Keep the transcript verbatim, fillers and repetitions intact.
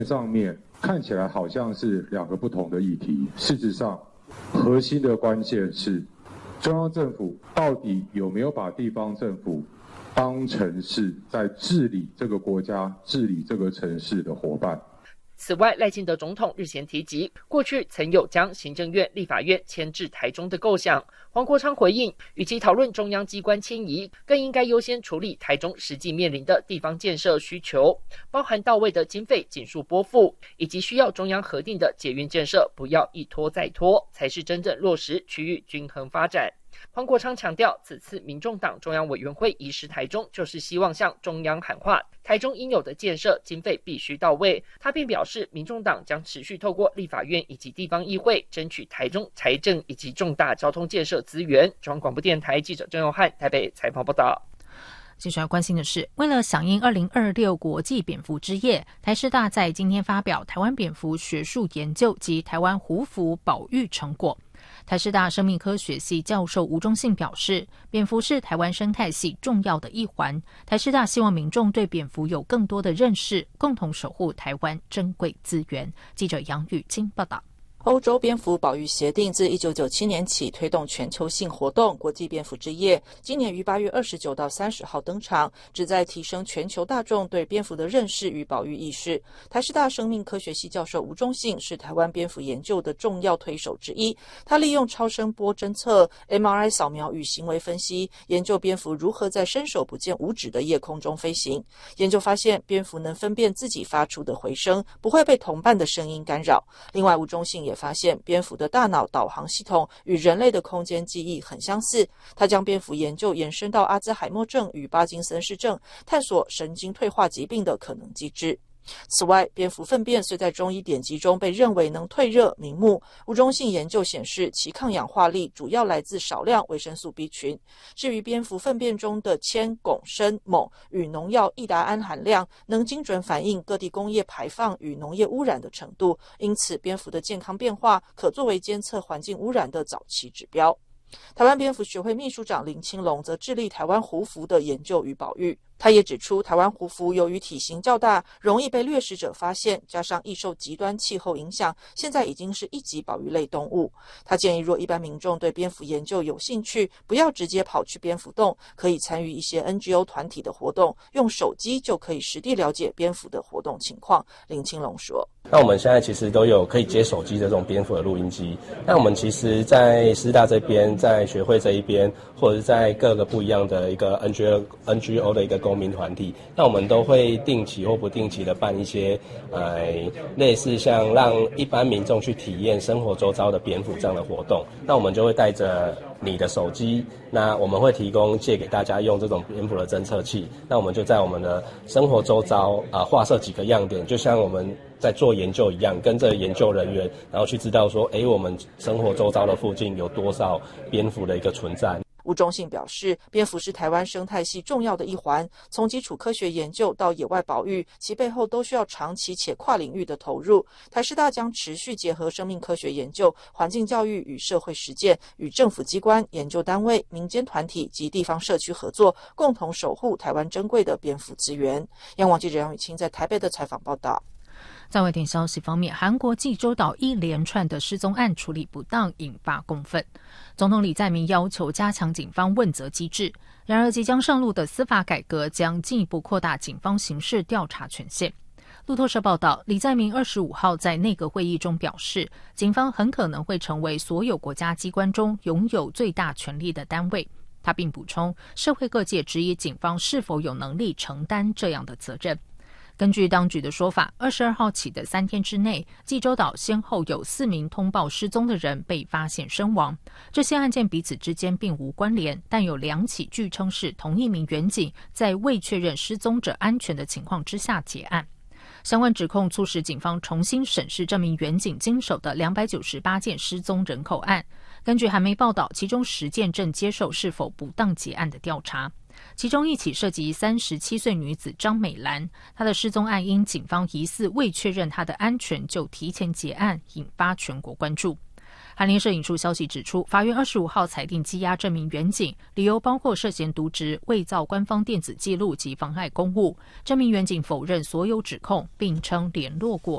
上面看起来好像是两个不同的议题，事实上，核心的关键是中央政府到底有没有把地方政府当成是在治理这个国家、治理这个城市的伙伴。 此外，赖清德总统日前提及，过去曾有将行政院、立法院迁至台中的构想。黄国昌回应，与其讨论中央机关迁移，更应该优先处理台中实际面临的地方建设需求，包含到位的经费紧速拨付，以及需要中央核定的捷运建设，不要一拖再拖，才是真正落实区域均衡发展。黄国昌强调，此次民众党中央委员会移师台中，就是希望向中央喊话，台中应有的建设经费必须到位。他并表示，民众党将持续透过立法院以及地方议会，争取台中财政以及重大交通建设资源。中央广播电台记者郑佑汉台北采访报道。 接下来关心的是，为了响应二零二六国际蝙蝠之夜，台师大在今天发表台湾蝙蝠学术研究及台湾狐蝠保育成果。台师大生命科学系教授吴忠信表示，蝙蝠是台湾生态系重要的一环，台师大希望民众对蝙蝠有更多的认识，共同守护台湾珍贵资源。记者杨雨金报道。 欧洲蝙蝠保育协定自一九九七年起推动全球性活动国际蝙蝠之夜，今年于八月二十九到三十号登场，旨在提升全球大众对蝙蝠的认识与保育意识。台师大生命科学系教授吴忠信是台湾蝙蝠研究的重要推手之一，他利用超声波侦测、M R I 扫描与行为分析，研究蝙蝠如何在伸手不见五指的夜空中飞行。研究发现，蝙蝠能分辨自己发出的回声，不会被同伴的声音干扰。另外，吴忠信也也发现蝙蝠的大脑导航系统与人类的空间记忆很相似，他将蝙蝠研究延伸到阿兹海默症与巴金森氏症，探索神经退化疾病的可能机制。此外，蝙蝠粪便虽在中医典籍中被认为能退热明目，吴忠信研究显示其抗氧化力主要来自少量维生素 B 群。至于蝙蝠粪便中的铅、汞、砷、锰与农药异达胺含量，能精准反映各地工业排放与农业污染的程度，因此蝙蝠的健康变化可作为监测环境污染的早期指标。台湾蝙蝠学会秘书长林清龙则致力台湾狐蝠的研究与保育。他也指出，台湾狐蝠由于体型较大，容易被掠食者发现，加上易受极端气候影响，现在已经是一级保育类动物。他建议，若一般民众对蝙蝠研究有兴趣，不要直接跑去蝙蝠洞，可以参与一些 N G O 团体的活动，用手机就可以实地了解蝙蝠的活动情况。林清龙说， 那我们现在其实都有可以接手机的这种蝙蝠的录音机，那我们其实在师大这边，在学会这一边，或者是在各个不一样的一个 N G O N G O 的一个公民团体，那我们都会定期或不定期的办一些呃类似像让一般民众去体验生活周遭的蝙蝠这样的活动。那我们就会带着你的手机，那我们会提供借给大家用这种蝙蝠的侦测器，那我们就在我们的生活周遭啊画设几个样点，就像我们在做研究一样，跟着研究人员，然后去知道说，诶，我们生活周遭的附近有多少蝙蝠的一个存在。 吴忠信表示，蝙蝠是台湾生态系重要的一环，从基础科学研究到野外保育，其背后都需要长期且跨领域的投入。台师大将持续结合生命科学研究、环境教育与社会实践，与政府机关、研究单位、民间团体及地方社区合作，共同守护台湾珍贵的蝙蝠资源。央广记者杨雨清在台北的采访报道。 在外电消息方面，韩国济州岛一连串的失踪案处理不当，引发公愤。总统李在明要求加强警方问责机制，然而即将上路的司法改革将进一步扩大警方刑事调查权限。路透社报道，李在明二十五号在内阁会议中表示，警方很可能会成为所有国家机关中拥有最大权力的单位。他并补充，社会各界质疑警方是否有能力承担这样的责任。根据当局的说法，二十二号起的三天之内，济州岛先后有四名通报失踪的人被发现身亡。这些案件彼此之间并无关联，但有两起据称是同一名员警在未确认失踪者安全的情况之下结案。相关指控促使警方重新审视这名员警经手的两百九十八件失踪人口案。根据韩媒报道，其中十件正接受是否不当结案的调查。其中一起涉及三十七岁女子张美兰，她的失踪案因警方疑似未确认她的安全就提前结案，引发全国关注。 韩联社引述消息指出，法院二十五号裁定羁押这名员警，理由包括涉嫌渎职、伪造官方电子记录及妨害公务。这名员警否认所有指控，并称联络过